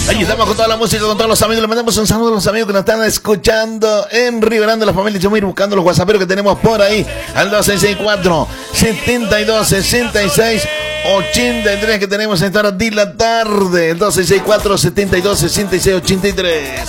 Ahí estamos con toda la música, con todos los amigos. Le mandamos un saludo a los amigos que nos están escuchando en Riverando la familia. Yo voy a ir buscando los whatsapperos que tenemos por ahí al 2664 72 66 83 que tenemos en esta hora de la tarde. El 2664 72 66 83.